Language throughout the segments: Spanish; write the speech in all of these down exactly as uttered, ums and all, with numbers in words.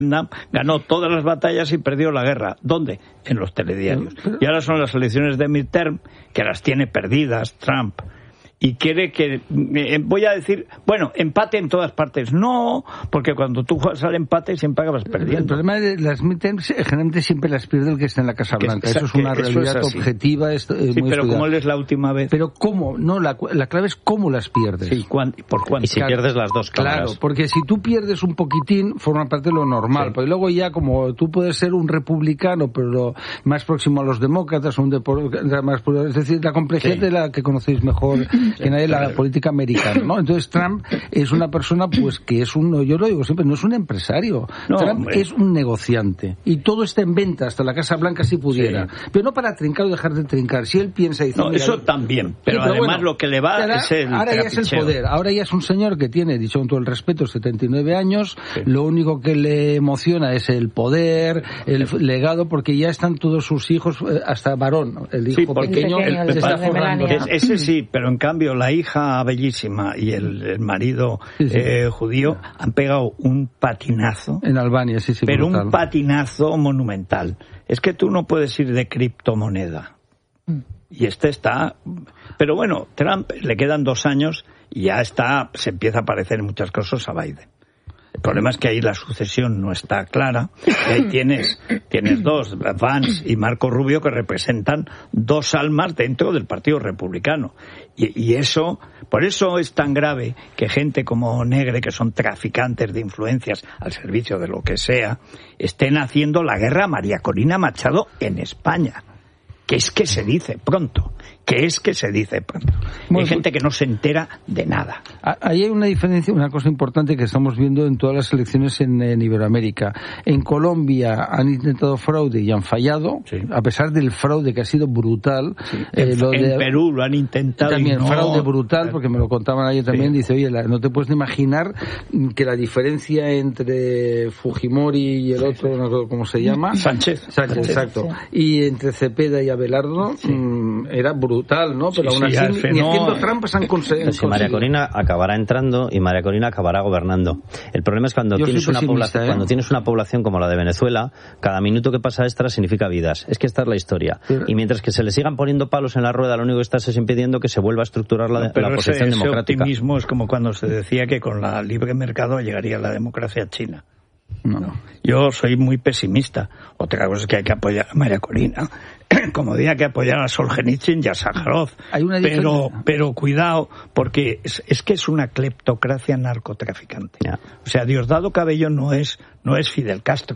ganó todas las batallas y perdió la guerra. ¿Dónde? En los telediarios. Y ahora son las elecciones de midterm, que las tiene perdidas Trump. Y quiere que, eh, voy a decir, bueno, empate en todas partes. No, porque cuando tú juegas al empate siempre acabas perdiendo. El problema de las midterms, generalmente siempre las pierde el que está en la Casa Blanca. Que, eso es una realidad es objetiva. Es, eh, sí, muy pero estudiada. ¿cómo es la última vez? Pero ¿cómo? No, la, la clave es cómo las pierdes. Sí, ¿cuán, ¿por cuánto? Y si claro, pierdes las dos cámaras. Claro, porque si tú pierdes un poquitín, forma parte de lo normal. Sí. Porque luego ya, como tú puedes ser un republicano, pero más próximo a los demócratas, un depor- más, es decir, la complejidad sí. de la que conocéis mejor sí, que nadie, la política americana, ¿no? Entonces Trump es una persona, pues, que es un, yo lo digo siempre, no es un empresario. No, Trump hombre. es un negociante. Y todo está en venta, hasta la Casa Blanca si pudiera. Sí. Pero no para trincar o dejar de trincar. Si él piensa y dice... No, eso mira, también. Pero, sí, pero además bueno, lo que le va ahora, es el Ahora ya es el poder. Ahora ya es un señor que tiene, dicho con todo el respeto, setenta y nueve años. Sí. Lo único que le emociona es el poder, el sí. legado, porque ya están todos sus hijos, hasta varón, el hijo sí, pequeño, el, el, se está forrando. Es, ese sí, pero en cambio la hija bellísima y el, el marido sí, sí. Eh, judío han pegado un patinazo. En Albania, sí, sí. Pero brutal. un patinazo monumental. Es que tú no puedes ir de criptomoneda. Mm. Y este está... Pero bueno, Trump le quedan dos años y ya está, se empieza a parecer en muchas cosas a Biden. El problema es que ahí la sucesión no está clara. Y ahí tienes, tienes dos, Vance y Marco Rubio, que representan dos almas dentro del Partido Republicano. Y, y eso, por eso es tan grave que gente como Negre, que son traficantes de influencias al servicio de lo que sea, estén haciendo la guerra a María Corina Machado en España. Que es que se dice pronto, que es que se dice pronto. Bueno, hay gente que no se entera de nada. Ahí hay una diferencia, una cosa importante que estamos viendo en todas las elecciones en, en Iberoamérica. En Colombia han intentado fraude y han fallado, sí. a pesar del fraude que ha sido brutal. Sí. Eh, en, lo de, en Perú lo han intentado. También y no, fraude brutal, porque me lo contaban ayer también. Sí. Dice, oye, la, no te puedes imaginar que la diferencia entre Fujimori y el otro, no sé cómo se llama. Sánchez. Sánchez, exacto. Sí. Y entre Cepeda y Abelardo sí. mmm, era brutal, ¿no? Pero sí, aún así, sí, ni no, haciendo trampas han conseguido. Si María Corina acabará entrando y María Corina acabará gobernando. El problema es cuando tienes una población, ¿eh? cuando tienes una población como la de Venezuela, cada minuto que pasa extra significa vidas. Es que esta es la historia. Pero, y mientras que se le sigan poniendo palos en la rueda, lo único que estás es impidiendo que se vuelva a estructurar la, no, pero la oposición ese, democrática. Ese optimismo es como cuando se decía que con la libre mercado llegaría la democracia china. No. no. Yo soy muy pesimista. Otra cosa es que hay que apoyar a María Corina, como diría que apoyar a Solzhenitsyn y a Sájarov. Pero, pero cuidado, porque es, es que es una cleptocracia narcotraficante. Yeah. O sea, Diosdado Cabello no es, no es Fidel Castro.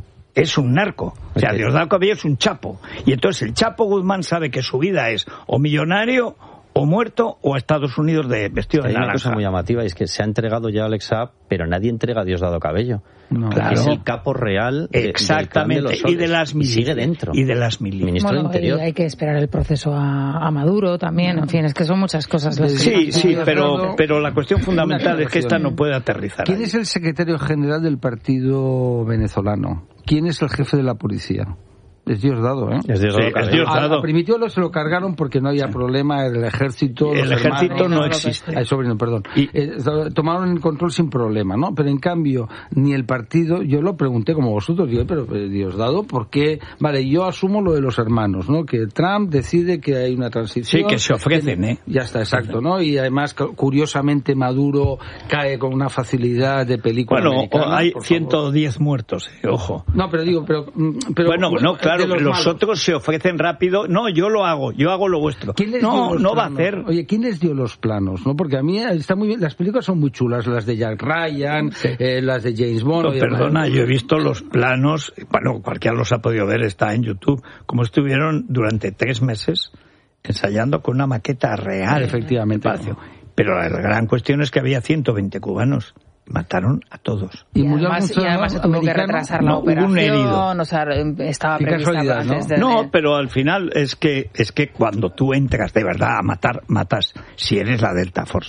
Es un narco. O sea, Diosdado Cabello es un chapo. Y entonces el Chapo Guzmán sabe que su vida es o millonario o muerto o a Estados Unidos de vestido de naranja. Hay una cosa muy llamativa, es que se ha entregado ya Alex Saab, pero nadie entrega a Diosdado Cabello. No, claro. Es el capo real de, exactamente del clan de los y de las milicias. Y sigue dentro. Y de las milicias. Ministro bueno, de Interior. Hay que esperar el proceso a, a Maduro también, en fin, es que son muchas cosas las sí, que... Sí, sí, pero, pero la cuestión fundamental es que esta no puede aterrizar. ¿Quién ahí. es el secretario general del partido venezolano? ¿Quién es el jefe de la policía? Es Diosdado, ¿eh? Es Diosdado. Sí, es Diosdado. A, a Primitivo se lo cargaron porque no había sí. problema, el ejército... El ejército hermanos, no existe. Ay, sobrino, perdón. Y, eh, tomaron el control sin problema, ¿no? Pero en cambio, ni el partido... Yo lo pregunté como vosotros, digo, pero Diosdado, ¿por qué? Vale, yo asumo lo de los hermanos, ¿no? Que Trump decide que hay una transición... Sí, que se ofrecen, que, ¿eh? Ya está, exacto, ¿no? Y además, curiosamente, Maduro cae con una facilidad de película Bueno, americana, hay ciento diez muertos, eh, ojo. No, pero digo, pero... pero bueno, no, claro. Claro, los, los otros se ofrecen rápido. No, yo lo hago, yo hago lo vuestro. ¿Quién les no, dio los no planos? va a hacer. Oye, ¿quién les dio los planos? ¿No? Porque a mí está muy bien. Las películas son muy chulas, las de Jack Ryan, sí. eh, las de James Bond. No, perdona, yo he visto los planos, bueno, cualquiera los ha podido ver, está en YouTube, como estuvieron durante tres meses ensayando con una maqueta real. Efectivamente. Pero la gran cuestión es que había ciento veinte cubanos. Mataron a todos. Y, y, además, y además se tuvo que retrasar la no, operación. Un herido. O sea, estaba prevista antes de... No, pero al final es que es que cuando tú entras de verdad a matar, matas si eres la Delta Force.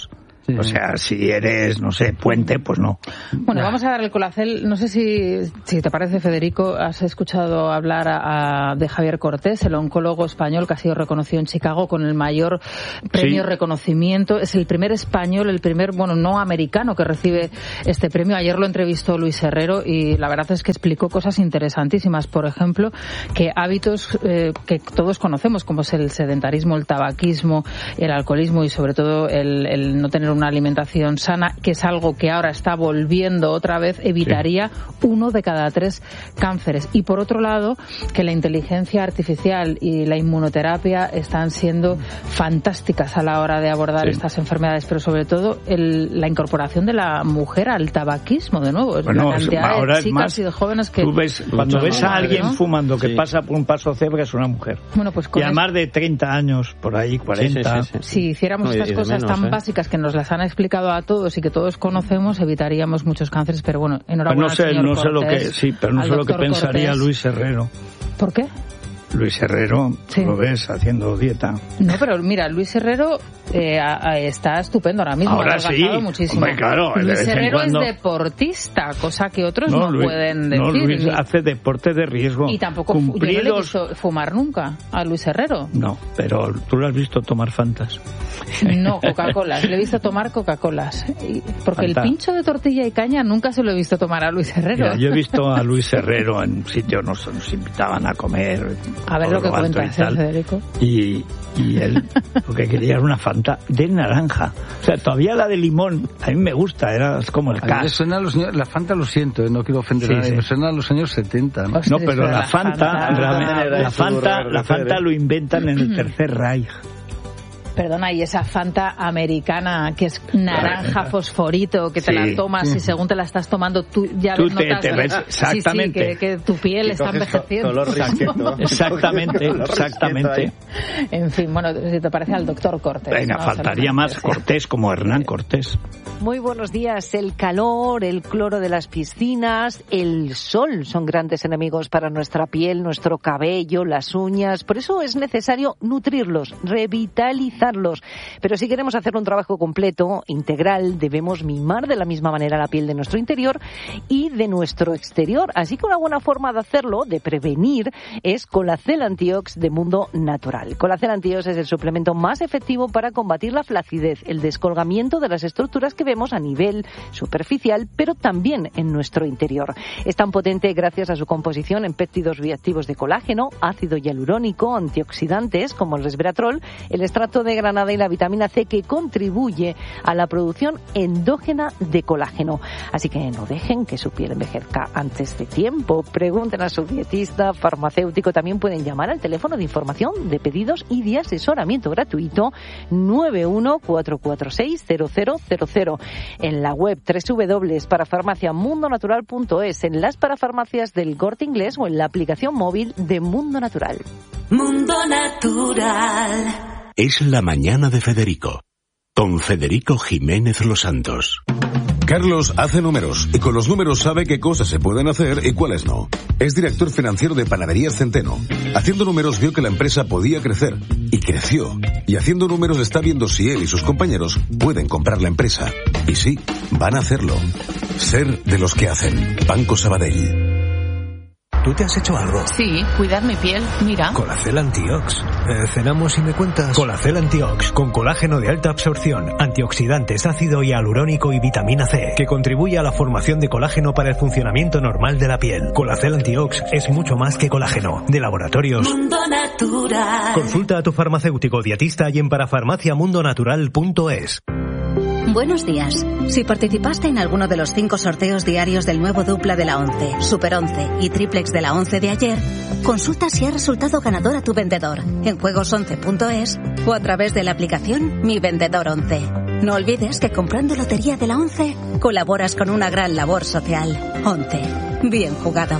Sí. O sea, si eres, no sé, puente, pues no. Bueno, vamos a dar el Colacel. No sé si, si te parece, Federico, has escuchado hablar a, a, de Javier Cortés, el oncólogo español que ha sido reconocido en Chicago con el mayor premio sí. reconocimiento. Es el primer español, el primer, bueno, no americano que recibe este premio. Ayer lo entrevistó Luis Herrero y la verdad es que explicó cosas interesantísimas. Por ejemplo, que hábitos eh, que todos conocemos, como es el sedentarismo, el tabaquismo, el alcoholismo y sobre todo el, el no tener una alimentación sana, que es algo que ahora está volviendo otra vez, evitaría sí. uno de cada tres cánceres. Y por otro lado, que la inteligencia artificial y la inmunoterapia están siendo fantásticas a la hora de abordar sí. estas enfermedades, pero sobre todo el, la incorporación de la mujer al tabaquismo, de nuevo. Bueno, la cantidad ahora de chicas más, y de jóvenes que... Tú ves, cuando ves a alguien ¿no? fumando que sí. pasa por un paso cebra, es una mujer. Bueno, pues con y a es... más de treinta años, por ahí, cuarenta. Sí, sí, sí, sí. Si hiciéramos no, estas cosas menos, tan ¿eh? básicas que nos las han explicado a todos y que todos conocemos, evitaríamos muchos cánceres, pero bueno, enhorabuena. Pues no sé, señor no sé Cortés, lo que, sí, pero no sé lo que pensaría Cortés. Luis Herrero. ¿Por qué? Luis Herrero, sí. lo ves haciendo dieta. No, pero mira, Luis Herrero eh, a, a, está estupendo ahora mismo. Ahora ha sí, muchísimo. Hombre, claro. Luis Herrero cuando... es deportista, cosa que otros no, no Luis, pueden decir. No, Luis hace deporte de riesgo. Y tampoco Cumplidos... yo no le he visto fumar nunca a Luis Herrero. No, pero tú lo has visto tomar Fantas. No, Coca-Colas. Le he visto tomar Coca-Colas. Porque Fanta. El pincho de tortilla y caña nunca se lo he visto tomar a Luis Herrero. Mira, yo he visto a Luis Herrero en sitios, nos, nos invitaban a comer. A ver lo que cuenta. Y, tal, Federico. y, y él lo que quería era una Fanta de naranja. O sea, todavía la de limón, a mí me gusta, era como el cas. Suena a los señores, la Fanta lo siento, no quiero ofender sí, a nadie, sí. me suena a los años setenta. No, no pero la, la Fanta, Fanta, realmente, la, Fanta, la Fanta lo inventan en el Tercer Reich. Perdona, y esa Fanta americana que es naranja fosforito, que te sí, la tomas sí. y según te la estás tomando tú ya tú ves, te, notas te ves exactamente sí, sí, que, que tu piel está envejeciendo. Color risqueto. Exactamente, exactamente. En fin, bueno, si te parece al doctor Cortés. Venga, ¿no? faltaría más Cortés como Hernán Cortés. Muy buenos días. El calor, el cloro de las piscinas, el sol son grandes enemigos para nuestra piel, nuestro cabello, las uñas. Por eso es necesario nutrirlos, revitalizarlos. Pero si queremos hacer un trabajo completo, integral, debemos mimar de la misma manera la piel de nuestro interior y de nuestro exterior. Así que una buena forma de hacerlo, de prevenir, es Colacel Antiox de Mundo Natural. Colacel Antiox es el suplemento más efectivo para combatir la flacidez, el descolgamiento de las estructuras que vemos a nivel superficial, pero también en nuestro interior. Es tan potente gracias a su composición en péptidos bioactivos de colágeno, ácido hialurónico, antioxidantes como el resveratrol, el extracto de granada y la vitamina C que contribuye a la producción endógena de colágeno. Así que no dejen que su piel envejezca antes de tiempo. Pregunten a su dietista, farmacéutico. También pueden llamar al teléfono de información, de pedidos y de asesoramiento gratuito nueve uno cuatro cuatro seis cero cero cero cero. En la web doble u doble u doble u punto parafarmacia mundo natural punto es, en las parafarmacias del Corte Inglés o en la aplicación móvil de Mundo Natural. Mundo Natural. Es la mañana de Federico, con Federico Jiménez Los Santos. Carlos hace números y con los números sabe qué cosas se pueden hacer y cuáles no. Es director financiero de Panaderías Centeno. Haciendo números vio que la empresa podía crecer y creció. Y haciendo números está viendo si él y sus compañeros pueden comprar la empresa. Y sí, van a hacerlo. Ser de los que hacen. Banco Sabadell. ¿Tú te has hecho algo? Sí, cuidar mi piel, mira. Colacel Antiox. Eh, ¿Cenamos y me cuentas? Colacel Antiox, con colágeno de alta absorción, antioxidantes, ácido hialurónico y vitamina C, que contribuye a la formación de colágeno para el funcionamiento normal de la piel. Colacel Antiox es mucho más que colágeno. De Laboratorios Mundo Natural. Consulta a tu farmacéutico dietista y en parafarmacia mundo natural punto es. Buenos días. Si participaste en alguno de los cinco sorteos diarios del nuevo dupla de la once, Super once y Triplex de la once de ayer, consulta si ha resultado ganador a tu vendedor en juegos once punto es o a través de la aplicación Mi Vendedor once. No olvides que comprando lotería de la once colaboras con una gran labor social. once. Bien jugado.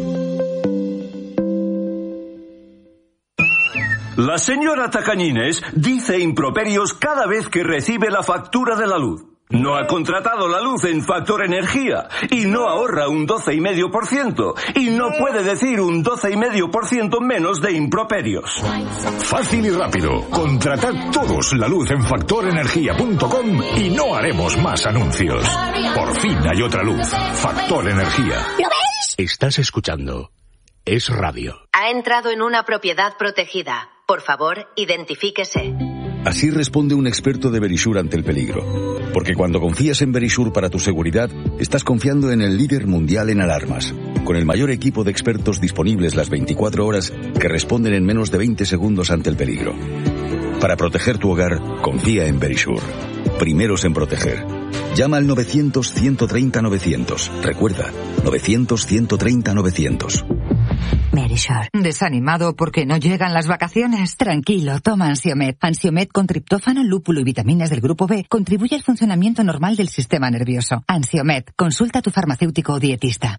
La señora Tacañines dice improperios cada vez que recibe la factura de la luz. No ha contratado la luz en Factor Energía y no ahorra un doce coma cinco por ciento y no puede decir un doce coma cinco por ciento menos de improperios. Fácil y rápido. Contratad todos la luz en factor energía punto com y no haremos más anuncios. Por fin hay otra luz. Factor Energía. ¿Lo ves? Estás escuchando Es Radio. Ha entrado en una propiedad protegida. Por favor, identifíquese. Así responde un experto de Verisure ante el peligro. Porque cuando confías en Verisure para tu seguridad, estás confiando en el líder mundial en alarmas, con el mayor equipo de expertos disponibles las veinticuatro horas que responden en menos de veinte segundos ante el peligro. Para proteger tu hogar, confía en Verisure. Primeros en proteger. Llama al novecientos, ciento treinta, novecientos. Recuerda, novecientos, ciento treinta, novecientos. Verisure. ¿Desanimado porque no llegan las vacaciones? Tranquilo, toma Ansiomed. Ansiomed con triptófano, lúpulo y vitaminas del grupo B contribuye al funcionamiento normal del sistema nervioso. Ansiomed, consulta a tu farmacéutico o dietista.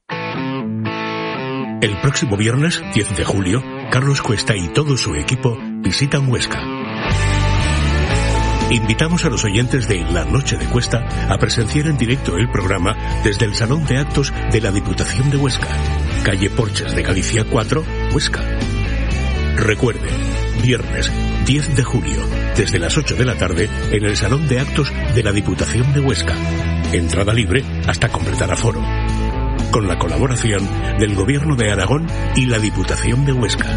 El próximo viernes, diez de julio, Carlos Cuesta y todo su equipo visitan Huesca. Invitamos a los oyentes de La Noche de Cuesta a presenciar en directo el programa desde el Salón de Actos de la Diputación de Huesca, calle Porches de Galicia cuatro, Huesca. Recuerde, viernes diez de julio, desde las ocho de la tarde, en el Salón de Actos de la Diputación de Huesca. Entrada libre hasta completar aforo. Con la colaboración del Gobierno de Aragón y la Diputación de Huesca.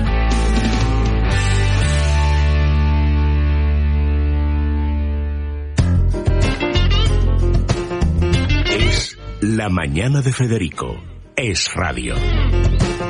La mañana de Federico. Es Radio.